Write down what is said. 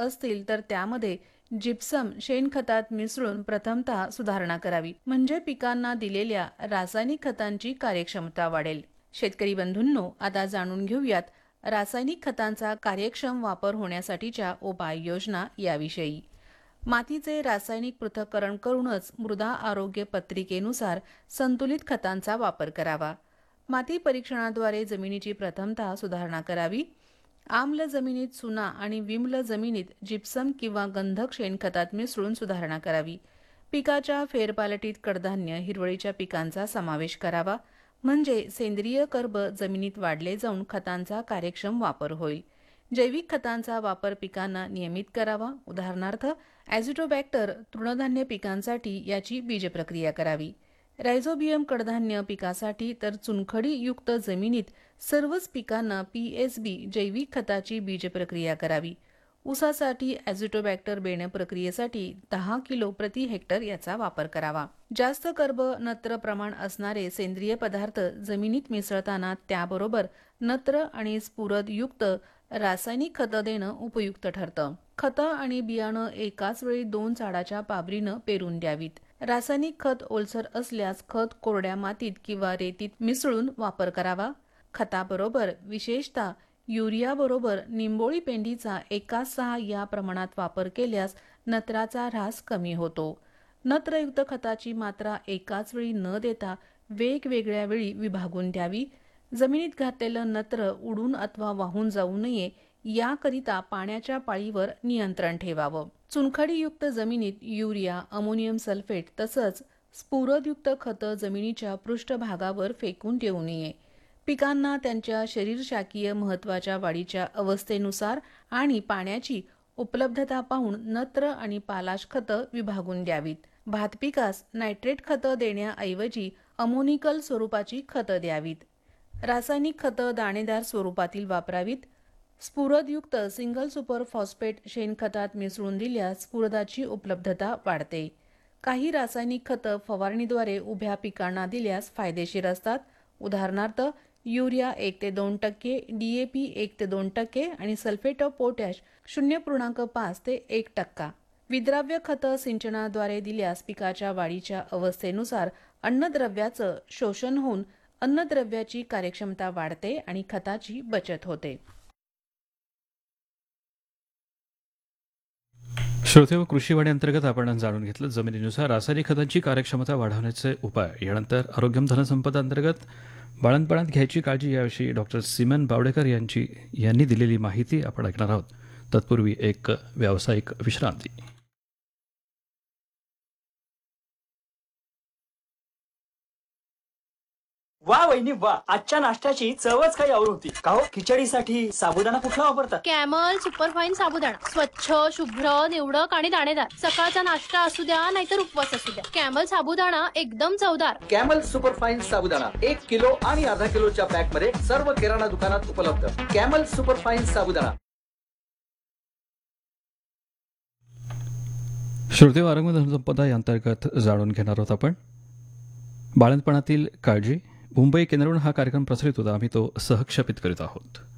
असतील तर त्यामध्ये जिप्सम शेणखतात मिसळून प्रथमतः सुधारणा करावी, म्हणजे पिकांना दिलेल्या रासायनिक खतांची कार्यक्षमता वाढेल. शेतकरी बंधूंनो, आता जाणून घेऊयात रासायनिक खतांचा कार्यक्षम वापर होण्यासाठीच्या उपाययोजना याविषयी. मातीचे रासायनिक पृथक्करण करूनच मृदा आरोग्य पत्रिकेनुसार संतुलित खतांचा वापर करावा. माती परीक्षणाद्वारे जमिनीची प्रथमतः सुधारणा करावी. आम्ल जमिनीत चुना आणि विम्ल जमिनीत जिप्सम किंवा गंधक शेणखतात मिसळून सुधारणा करावी. पिकाच्या फेरपालटीत कडधान्य, हिरवळीच्या पिकांचा समावेश करावा, म्हणजे सेंद्रिय कर्ब जमिनीत वाढले जाऊन खतांचा कार्यक्षम वापर होईल. जैविक खतांचा वापर पिकांना नियमित करावा. उदाहरणार्थ ॲझिटोबॅक्टर तृणधान्य पिकांसाठी याची बीजप्रक्रिया करावी. रायझोबियम कडधान्य पिकासाठी तर चुनखडीयुक्त जमिनीत सर्वच पिकांना PSB जैविक खताची बीजप्रक्रिया करावी. ऊसासाठी ॲझिटोबॅक्टर बेण प्रक्रियेसाठी 10 किलो प्रति हेक्टर याचा वापर करावा. जास्त कर्ब नत्र प्रमाण असणारे सेंद्रिय पदार्थ जमिनीत मिसळताना त्याबरोबर नत्र आणि स्फुरदयुक्त रासायनिक खतं देणं उपयुक्त ठरतं. खतं आणि बियाणं एकाच वेळी 2 झाडाच्या पाबरीनं पेरून द्यावीत. रासायनिक खत ओलसर असल्यास खत कोरड्या मातीत किंवा रेतीत मिसळून वापर करावा. खताबरोबर विशेषतः युरियाबरोबर निंबोळी पेंडीचा 1:6 या प्रमाणात वापर केल्यास नत्राचा ऱ्हास कमी होतो. नत्रयुक्त खताची मात्रा एकाच वेळी न देता वेगवेगळ्या वेळी विभागून द्यावी. जमिनीत घातलेलं नत्र उडून अथवा वाहून जाऊ नये याकरिता पाण्याच्या पाळीवर नियंत्रण ठेवावं. चुनखडीयुक्त जमिनीत युरिया, अमोनियम सल्फेट तसंच स्फुरदयुक्त खतं जमिनीच्या पृष्ठभागावर फेकून देऊ नये. पिकांना त्यांच्या शरीरशाकीय महत्त्वाच्या वाढीच्या अवस्थेनुसार आणि पाण्याची उपलब्धता पाहून नत्र आणि पालाश खतं विभागून द्यावीत. भात पिकास नायट्रेट खतं देण्याऐवजी अमोनिकल स्वरूपाची खतं द्यावीत. रासायनिक खतं दाणेदार स्वरूपातील वापरावीत. स्फुरदयुक्त सिंगल सुपर फॉस्फेट शेणखतात मिसळून दिल्यास स्फुरदाची उपलब्धता वाढते. काही रासायनिक खतं फवारणीद्वारे उभ्या पिकांना दिल्यास फायदेशीर असतात. उदाहरणार्थ युरिया 1 ते 2%, DAP 1 ते 2% आणि सल्फेट ऑफ पोटॅश 0.5 ते 1%. विद्राव्य खतं सिंचनाद्वारे दिल्यास पिकाच्या वाढीच्या अवस्थेनुसार अन्नद्रव्याचं शोषण होऊन अन्नद्रव्याची कार्यक्षमता वाढते आणि खताची बचत होते. श्रोते व कृषीवाणी अंतर्गत आपण जाणून घेतलं जमिनीनुसार रासायनिक खतांची कार्यक्षमता वाढवण्याचे उपाय. यानंतर आरोग्यम धनसंपदा अंतर्गत बाळंतपणात घ्यायची काळजी याविषयी डॉक्टर सीमन बावडेकर यांनी दिलेली माहिती आपण ऐकणार आहोत. तत्पूर्वी एक व्यावसायिक विश्रांती. वा वहिनी वा, आजच्या नाश्त्याची चवच काही और होती. का हो, खिचडीसाठी साबुदाणा कुठला वापरता? कॅमल सुपरफाईन साबुदाणा. स्वच्छ, शुभ्र, निवडक आणि दाणेदार. सकाळचा नाश्ता असू द्या नाहीतर उपवास असू द्या, कॅमल साबुदाणा एकदम चवदार. कॅमल सुपरफाईन साबुदाणा 1 किलो आणि अर्धा किलोच्या पॅक मध्ये सर्व किराणा दुकानात उपलब्ध. कॅमल सुपरफाईन साबुदाणा. श्रोते व आरोग्य धनसंपदा या अंतर्गत जाणून घेणार आहोत आपण बाळंतपणातील काळजी. मुंबई केंद्रावरून हा कार्यक्रम प्रसारित होता. आम्ही तो सहक्षेपित करीत आहोत.